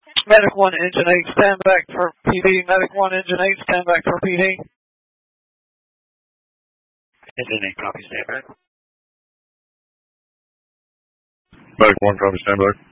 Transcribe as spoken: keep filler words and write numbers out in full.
Medic one, Engine eight, stand back for P D. Medic one, Engine eight, stand back for P D. Engine eight, copy, stand back. Medic one, copy, stand back.